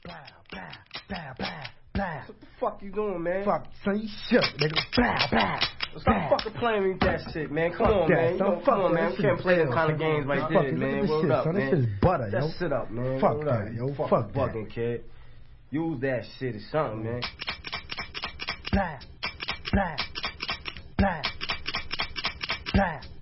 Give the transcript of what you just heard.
What the fuck you doing, man? Fuck, son, you shook, nigga. Stop fucking playing with that shit, man. Come on, man. Come on, man. We can't play them kind of games right there, man. Word up, man. This is butter, yo. That shit up, man. Fuck that, yo. Fuck bugging, kid. Use that shit or something, man. Blah, blah, blah, blah.